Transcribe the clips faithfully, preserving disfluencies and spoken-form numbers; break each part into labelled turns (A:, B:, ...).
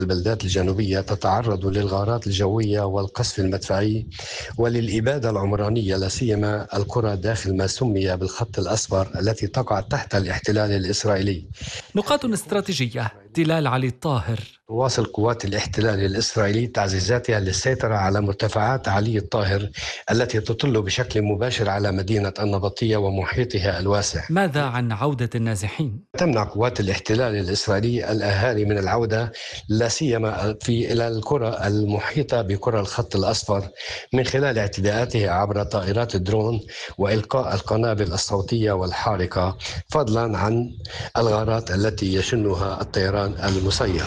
A: البلدات الجنوبية تتعرض للغارات الجوية والقصف المدفعي وللإبادة العمرانية، لا سيما القرى داخل ما سمي بالخط الأصفر التي تقع تحت الاحتلال الإسرائيلي.
B: نقاط استراتيجية. تلال علي الطاهر.
A: تواصل قوات الاحتلال الإسرائيلي تعزيزاتها للسيطرة على مرتفعات علي الطاهر التي تطل بشكل مباشر على مدينة النبطية ومحيطها الواسع.
B: ماذا عن عودة النازحين؟
A: تمنع قوات الاحتلال الإسرائيلي الأهالي من العودة، لا سيما في إلى القرى المحيطة بقرى الخط الأصفر، من خلال اعتداءاتها عبر طائرات الدرون وإلقاء القنابل الصوتية والحارقة، فضلا عن الغارات التي يشنها الطيران المسير.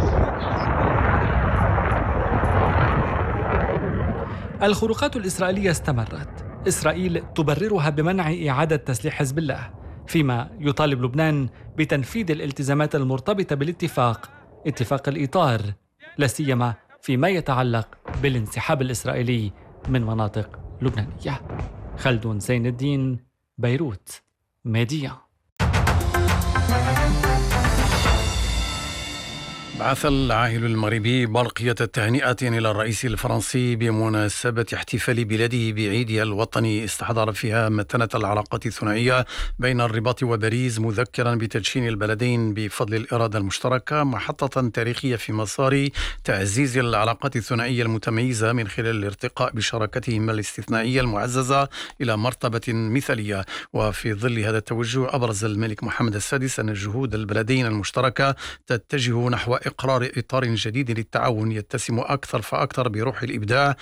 B: الخروقات الإسرائيلية استمرت. إسرائيل تبررها بمنع إعادة تسليح حزب الله، فيما يطالب لبنان بتنفيذ الالتزامات المرتبطة بالاتفاق، اتفاق الإطار، لا سيما فيما يتعلق بالانسحاب الإسرائيلي من مناطق لبنانية. خلدون زين الدين، بيروت، ميديا.
C: بعث العاهل المغربي برقية التهنئة إلى الرئيس الفرنسي بمناسبة احتفال بلاده بعيدها الوطني، استحضر فيها متانة العلاقات الثنائية بين الرباط وباريس، مذكرا بتدشين البلدين بفضل الإرادة المشتركة محطة تاريخية في مسار تعزيز العلاقات الثنائية المتميزة من خلال الارتقاء بشراكتهما الاستثنائية المعززة إلى مرتبة مثالية. وفي ظل هذا التوجه أبرز الملك محمد السادس أن جهود البلدين المشتركة تتجه نحو إقرار إطار جديد للتعاون يتسم أكثر فأكثر بروح الإبداع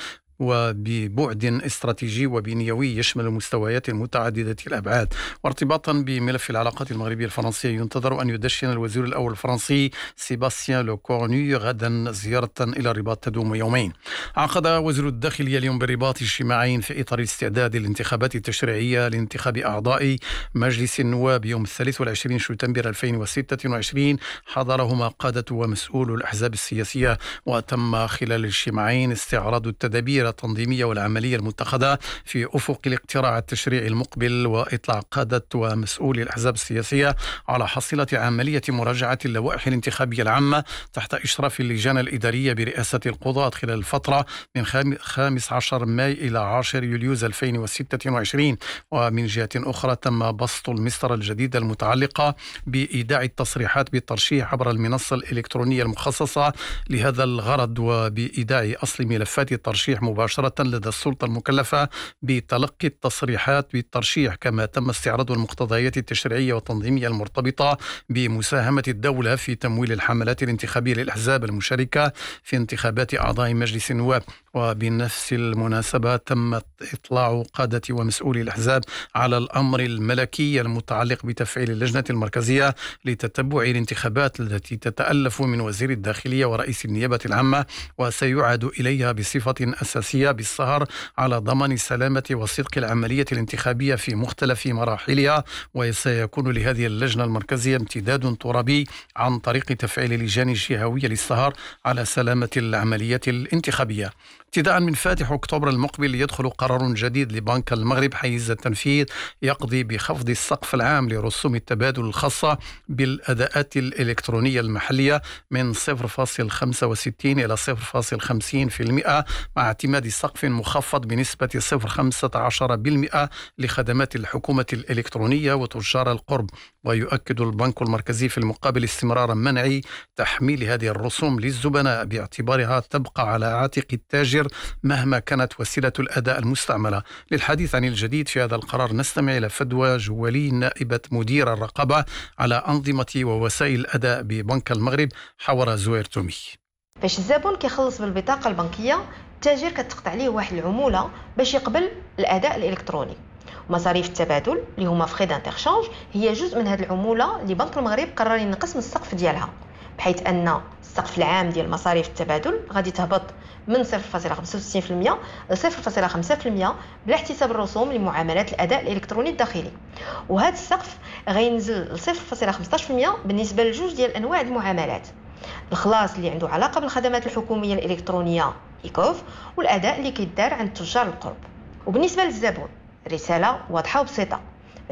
C: وببعد استراتيجي وبنيوي يشمل المستويات المتعددة الأبعاد. وارتباطا بملف العلاقات المغربية الفرنسية، ينتظر أن يدشن الوزير الأول الفرنسي سيباستيان لوكورنو غدا زيارة إلى الرباط تدوم يومين. عقد وزير الداخلية اليوم بالرباط اجتماعين في إطار الاستعداد للانتخابات التشريعية لانتخاب أعضاء مجلس النواب يوم الثالث والعشرين شتنبر ألفين وستة وعشرين، حضرهما قادة ومسؤول الأحزاب السياسية. وتم خلال الاجتماعين استعراض التدابير التنظيمية والعملية المتخذة في أفق الاقتراع التشريعي المقبل، وإطلاع قادة ومسؤولي الأحزاب السياسية على حصيلة عملية مراجعة اللوائح الانتخابية العامة تحت إشراف اللجان الإدارية برئاسة القضاة خلال الفترة من خامس عشر ماي إلى عاشر يوليوز ألفين وستة وعشرين. ومن جهة أخرى تم بسط المسطرة الجديدة المتعلقة بإيداع التصريحات بالترشيح عبر المنصة الإلكترونية المخصصة لهذا الغرض، وبإيداع أصل ملفات الترشيح مباشرة لدى السلطة المكلفة بتلقي التصريحات بالترشيح. كما تم استعراض المقتضيات التشريعية والتنظيمية المرتبطة بمساهمة الدولة في تمويل الحملات الانتخابية للأحزاب المشاركة في انتخابات أعضاء مجلس النواب. وبنفس المناسبة تم إطلاع قادة ومسؤولي الأحزاب على الأمر الملكي المتعلق بتفعيل اللجنة المركزية لتتبع الانتخابات التي تتألف من وزير الداخلية ورئيس النيابة العامة، وسيعاد إليها بصفة أساسية بالسهر على ضمان سلامة وصدق العملية الانتخابية في مختلف مراحلها. وسيكون لهذه اللجنة المركزية امتداد ترابي عن طريق تفعيل لجان جهوية للسهر على سلامة العملية الانتخابية. ابتداء من فاتح أكتوبر المقبل يدخل قرار جديد لبنك المغرب حيز التنفيذ يقضي بخفض السقف العام لرسوم التبادل الخاصة بالأداءات الإلكترونية المحلية من صفر فاصلة خمسة وستين إلى صفر فاصلة خمسين بالمئة، مع اعتماد سقف مخفض بنسبة صفر فاصلة خمسة عشر بالمئة لخدمات الحكومة الإلكترونية وتجار القرب. ويؤكد البنك المركزي في المقابل استمرار منع تحميل هذه الرسوم للزبناء باعتبارها تبقى على عاتق التاجر مهما كانت وسيلة الأداء المستعملة. للحديث عن الجديد في هذا القرار نستمع إلى فدوى جوالي، نائبة مدير الرقابة على أنظمة ووسائل الأداء ببنك المغرب، حور زوير تومي.
D: فاش الزبون كيخلص بالبطاقة البنكية، التاجر كتقطع عليه واحد العمولة باش يقبل الأداء الإلكتروني. مصاريف التبادل اللي هما في خي انترشانج هي جزء من هذه العمولة اللي بنك المغرب قرر ينقص من السقف ديالها، بحيث أن السقف العام ديال مصاريف التبادل غادي تهبط من صفر فاصلة خمسة وستين بالمئة ل صفر فاصلة خمسة بالمئة بلا احتساب الرسوم لمعاملات الأداء الإلكتروني الداخلي. وهذا السقف غينزل ل صفر فاصلة خمسطاش بالمئة بالنسبة لجوج ديال أنواع المعاملات: الخلاص اللي عنده علاقة بالخدمات الحكومية الإلكترونية إيكوف، والأداء اللي كيدار عند تجار القرب. وبالنسبة للزبون رسالة واضحة وبسيطة: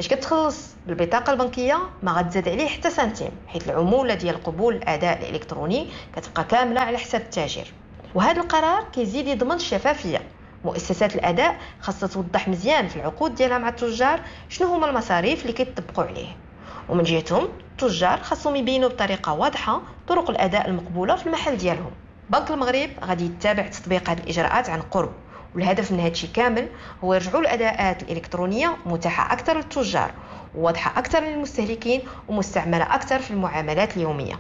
D: باش كتخلص بالبطاقه البنكيه ما غتزاد عليه حتى سنتيم، حيث العموله ديال قبول الاداء الالكتروني كتبقى كامله على حساب التاجر. وهذا القرار كيزيد يضمن الشفافيه. مؤسسات الاداء خاصها توضح مزيان في العقود ديالها مع التجار شنو هما المصاريف اللي كيطبقوا عليه، ومن جهتهم التجار خاصهم يبينوا بطريقه واضحه طرق الاداء المقبوله في المحل ديالهم. بنك المغرب غادي يتابع تطبيق هذه الاجراءات عن قرب، والهدف من هذا الشيء كامل هو يرجعوا الاداءات الالكترونيه متاحه اكثر للتجار وواضحه اكثر للمستهلكين ومستعمله اكثر في المعاملات اليوميه.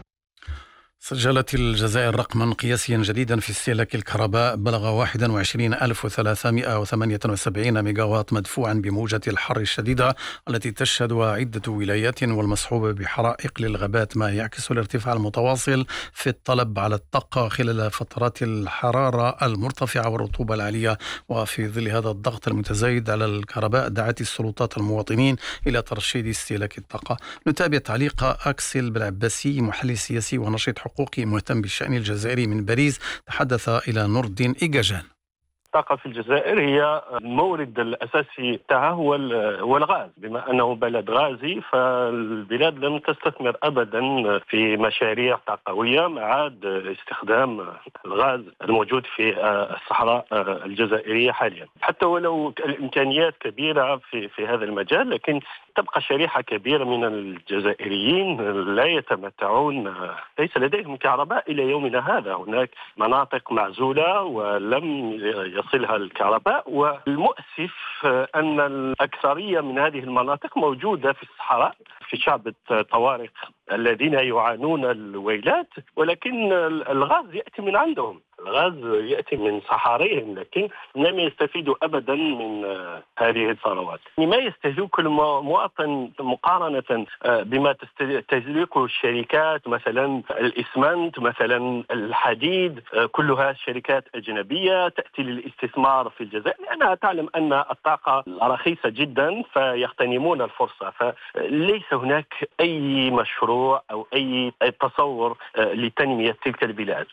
C: سجلت الجزائر رقما قياسيا جديدا في استهلاك الكهرباء بلغ واحد وعشرين ألف وثلاثمائة وثمانية وسبعين ميجاوات مدفوعا بموجة الحر الشديدة التي تشهد عدة ولايات والمصحوبة بحرائق للغابات، ما يعكس الارتفاع المتواصل في الطلب على الطاقة خلال فترات الحرارة المرتفعة والرطوبة العالية. وفي ظل هذا الضغط المتزايد على الكهرباء دعت السلطات المواطنين إلى ترشيد استهلاك الطاقة. نتابع تعليق أكسل بالعباسي، محلل سياسي ونشيط حقوقي مهتم بالشأن الجزائري من باريس، تحدث إلى نور الدين إيجاجان.
E: الطاقة في الجزائر هي المورد الأساسي تاعها هو هو الغاز، بما أنه بلد غازي فالبلاد لم تستثمر أبدا في مشاريع طاقوية مع استخدام الغاز الموجود في الصحراء الجزائرية حاليا. حتى ولو الإمكانيات كبيرة في في هذا المجال، لكن تبقى شريحة كبيرة من الجزائريين لا يتمتعون، ليس لديهم كهرباء إلى يومنا هذا. هناك مناطق معزولة ولم يصلها الكهرباء، والمؤسف أن الأكثرية من هذه المناطق موجودة في الصحراء في شعب الطوارق الذين يعانون الويلات، ولكن الغاز يأتي من عندهم، الغاز يأتي من صحاريهم، لكن لم يستفيدوا أبدا من هذه الثروات. ما يستهلك كل مواطن مقارنة بما تستهلكه الشركات، مثلا الإسمنت، مثلا الحديد، كلها شركات أجنبية تأتي للاستثمار في الجزائر لأنها تعلم أن الطاقة رخيصة جدا فيغتنمون الفرصة. فليس هناك أي مشروع أو أي تصور لتنمية تلك البلاد.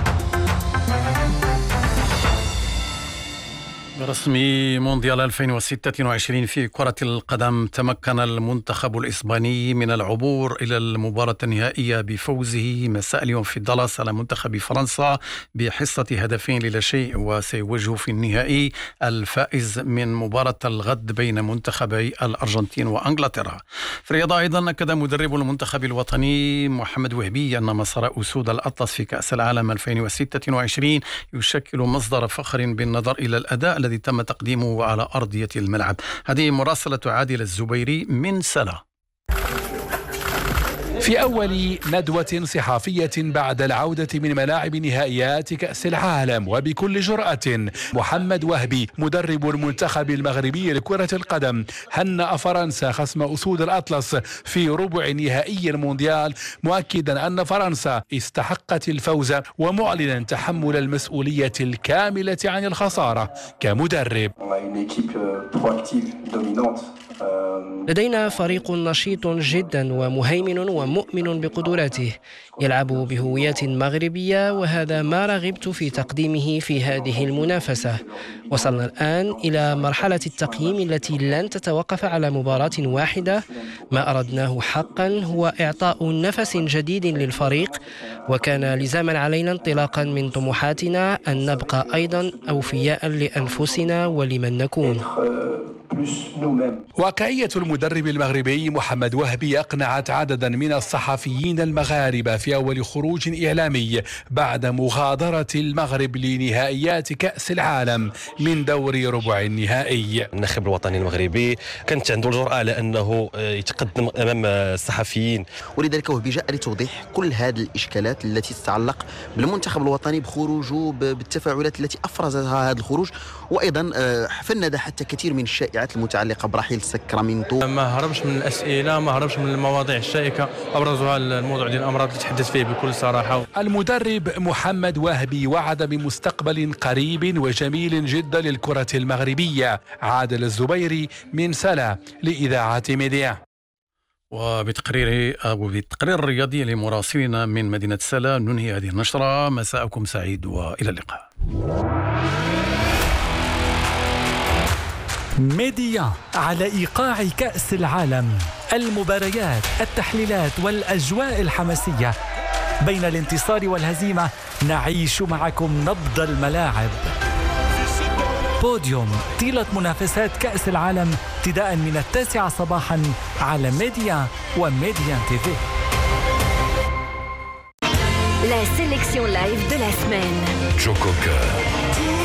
C: برسمي مونديال ألفين وستة وعشرين في كرة القدم، تمكن المنتخب الإسباني من العبور إلى المباراة النهائية بفوزه مساء اليوم في دالاس على منتخب فرنسا بحصة هدفين للا شيء، وسيواجه في النهائي الفائز من مباراة الغد بين منتخبي الأرجنتين وأنجلترا. في الرياضة أيضا أكد مدرب المنتخب الوطني محمد وهبي أن مسار أسود الأطلس في كأس العالم ألفين وستة وعشرين يشكل مصدر فخر بالنظر إلى الأداء الذي تم تقديمه على أرضية الملعب. هذه مراسلة عادل الزبيري من سلا.
F: في أول ندوة صحافية بعد العودة من ملاعب نهائيات كأس العالم وبكل جرأة، محمد وهبي مدرب المنتخب المغربي لكرة القدم هنأ فرنسا خصم أسود الأطلس في ربع نهائي المونديال، مؤكدا أن فرنسا استحقت الفوز ومعلنا تحمل المسؤولية الكاملة عن الخسارة كمدرب.
G: لدينا فريق نشيط جدا ومهيمن ومؤمن بقدراته، يلعب بهوية مغربية، وهذا ما رغبت في تقديمه في هذه المنافسة. وصلنا الآن إلى مرحلة التقييم التي لن تتوقف على مباراة واحدة. ما أردناه حقا هو إعطاء نفس جديد للفريق، وكان لزاما علينا انطلاقا من طموحاتنا أن نبقى أيضا أوفياء لأنفسنا ولمن نكون.
F: واقعية المدرب المغربي محمد وهبي أقنعت عددا من الصحفيين المغاربة في أول خروج إعلامي بعد مغادرة المغرب لنهائيات كأس العالم من دور ربع النهائي.
H: الناخب الوطني المغربي كانت عنده الجرأة على أنه يتقدم أمام الصحفيين،
I: ولذلك وهبي جاء لتوضيح كل هذه الإشكالات التي تتعلق بالمنتخب الوطني بخروجه، بالتفاعلات التي أفرزها هذا الخروج، وأيضا فند حتى كثير من الشائعات المتعلقة برحيل ساكرامنتو.
J: ما هربش من الأسئلة، ما هربش من المواضيع الشائكة، أبرزها الموضوع ديال الأمراض اللي تحدث فيه بكل صراحة.
F: المدرب محمد وهبي وعد بمستقبل قريب وجميل جدا للكرة المغربية. عادل الزبيري من سلا لإذاعة ميديا.
C: وبتقرير أو بالتقرير الرياضي لمراسلنا من مدينة سلا ننهي هذه النشرة. مساءكم سعيد وإلى اللقاء.
B: ميديا على إيقاع كأس العالم، المباريات، التحليلات والأجواء الحماسية. بين الانتصار والهزيمة نعيش معكم نبض الملاعب. بوديوم طيلة منافسات كأس العالم ابتداء من التاسعة صباحا على ميديا وميديا تي في.
K: La sélection live de la semaine.
L: Joe Cocker.